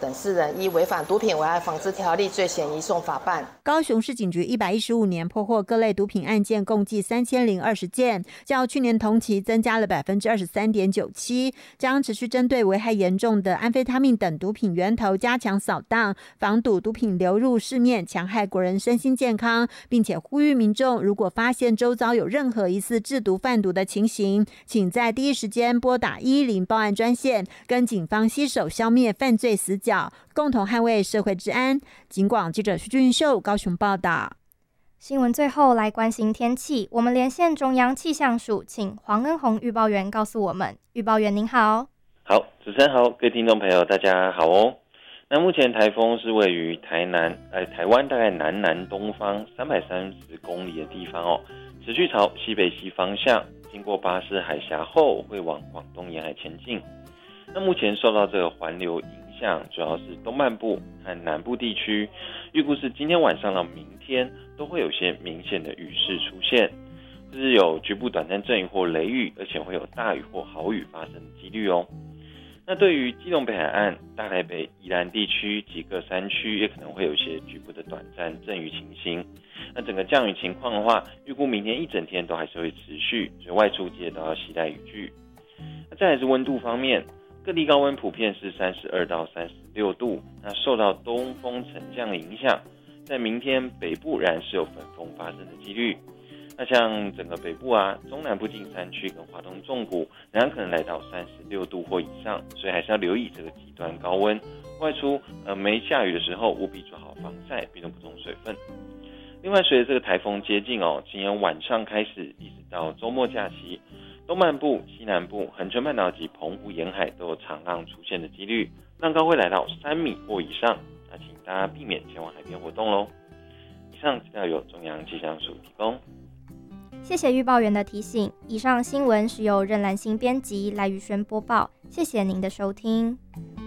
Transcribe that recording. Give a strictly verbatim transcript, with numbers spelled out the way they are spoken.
等四人依违反毒品危害防治条例罪嫌移送法办。 高雄市警局一百一十五年破获各类毒品案件共计三千零二十件，较去年同期增加了百分之二十三点九七，将持续针对危害严重的安非他命等毒品源头加强扫荡，防堵毒品流入市面，强害国人身心健康，并且呼吁民众如果发现周遭有任何疑似制毒贩毒的情形，请在第一时间拨打一一零报案专线，跟警方携手消灭犯罪死角，共同捍卫社会治安。警广记者徐俊秀高雄报道。 新闻最后来关心天气，我们连线中央气象署，请黄恩宏预报员告诉我们。预报员您好。 好，主持人好，各位听众朋友大家好哦。那目前台风是位于台南呃台湾大概南南东方三百三十公里的地方哦，持续朝西北西方向经过巴士海峡后会往广东沿海前进。那目前受到这个环流影响，主要是东半部和南部地区，预估是今天晚上到明天都会有些明显的雨势出现，就是有局部短暂阵雨或雷雨，而且会有大雨或豪雨发生的几率哦。那对于基隆北海岸、大台北、宜兰地区几个山区，也可能会有一些局部的短暂阵雨情形。那整个降雨情况的话，预估明天一整天都还是会持续，所以外出记得都要携带雨具。那再来是温度方面，各地高温普遍是三十二到三十六度，那受到东风沉降的影响，在明天北部仍然是有粉风发生的几率。那像整个北部啊、中南部近山区跟华东纵谷，仍然可能来到三十六度或以上，所以还是要留意这个极端高温。外出呃没下雨的时候，务必做好防晒，并补充水分。另外，随着这个台风接近哦，今天晚上开始一直到周末假期，东半部、西南部、恒春半岛及澎湖沿海都有长浪出现的几率，浪高会来到三米或以上。那请大家避免前往海边活动喽。以上资料由中央气象署提供。 谢谢预报员的提醒。以上新闻是由任兰心编辑，赖宇轩播报。谢谢您的收听。